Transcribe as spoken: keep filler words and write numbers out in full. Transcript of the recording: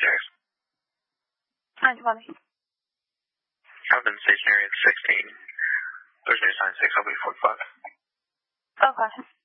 Jax. Hi, Giovanni. I've been stationary at sixteen. Thursday, sign six, I'll be forty-five. Okay.